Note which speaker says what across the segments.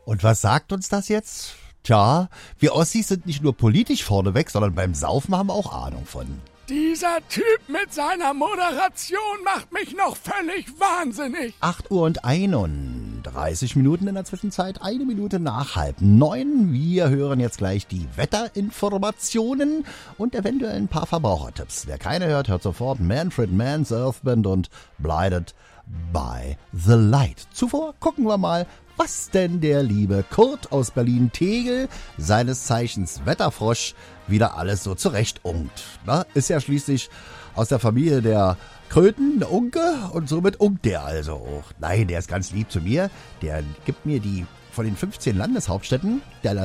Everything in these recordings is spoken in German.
Speaker 1: Und was sagt uns das jetzt? Tja, wir Ossis sind nicht nur politisch vorneweg, sondern beim Saufen haben wir auch Ahnung von.
Speaker 2: Dieser Typ mit seiner Moderation macht mich noch völlig wahnsinnig.
Speaker 1: 8 Uhr und 31 Minuten in der Zwischenzeit, 1 Minute nach 8:30. Wir hören jetzt gleich die Wetterinformationen und eventuell ein paar Verbrauchertipps. Wer keine hört, hört sofort Manfred Mann's Earth Band und Blinded by the Light. Zuvor gucken wir mal, was denn der liebe Kurt aus Berlin-Tegel, seines Zeichens Wetterfrosch, wieder alles so zurecht unkt. Na, ist ja schließlich aus der Familie der Kröten, der Unke, und somit unkt der also auch. Nein, der ist ganz lieb zu mir. Der gibt mir die von den 15 Landeshauptstädten,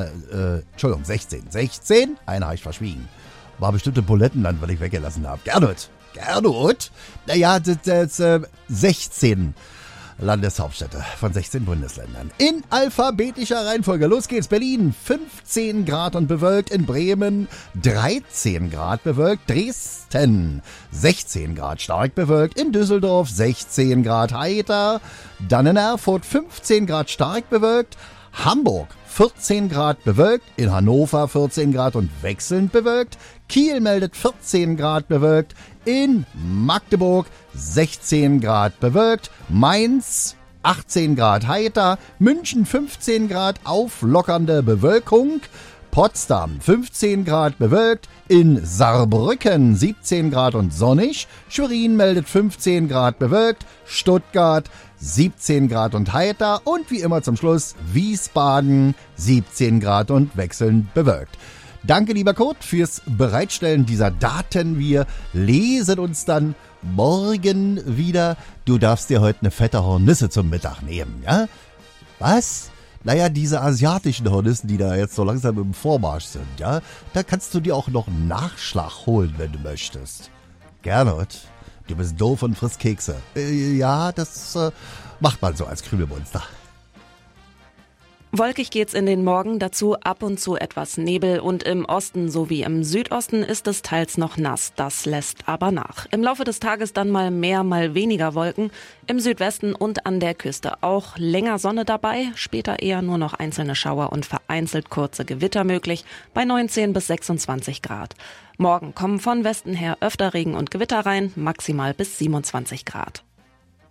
Speaker 1: 16, eine habe ich verschwiegen. War bestimmt im Bulettenland, weil ich weggelassen habe. Gernot? Naja, das 16 Landeshauptstädte von 16 Bundesländern. In alphabetischer Reihenfolge. Los geht's. Berlin 15 Grad und bewölkt. In Bremen 13 Grad bewölkt. Dresden 16 Grad stark bewölkt. In Düsseldorf 16 Grad heiter. Dann in Erfurt 15 Grad stark bewölkt. Hamburg 14 Grad bewölkt. In Hannover 14 Grad und wechselnd bewölkt. Kiel meldet 14 Grad bewölkt. In Magdeburg 16 Grad bewölkt, Mainz 18 Grad heiter, München 15 Grad auflockernde Bewölkung, Potsdam 15 Grad bewölkt, in Saarbrücken 17 Grad und sonnig, Schwerin meldet 15 Grad bewölkt, Stuttgart 17 Grad und heiter und wie immer zum Schluss Wiesbaden 17 Grad und wechselnd bewölkt. Danke, lieber Kurt, fürs Bereitstellen dieser Daten. Wir lesen uns dann morgen wieder. Du darfst dir heute eine fette Hornisse zum Mittag nehmen, ja? Was? Naja, diese asiatischen Hornissen, die da jetzt so langsam im Vormarsch sind, ja? Da kannst du dir auch noch einen Nachschlag holen, wenn du möchtest. Gernot, du bist doof und frisst Kekse. Ja, das macht man so als Krümelmonster.
Speaker 3: Wolkig geht's in den Morgen, dazu ab und zu etwas Nebel und im Osten sowie im Südosten ist es teils noch nass. Das lässt aber nach. Im Laufe des Tages dann mal mehr, mal weniger Wolken. Im Südwesten und an der Küste auch länger Sonne dabei, später eher nur noch einzelne Schauer und vereinzelt kurze Gewitter möglich bei 19 bis 26 Grad. Morgen kommen von Westen her öfter Regen und Gewitter rein, maximal bis 27 Grad.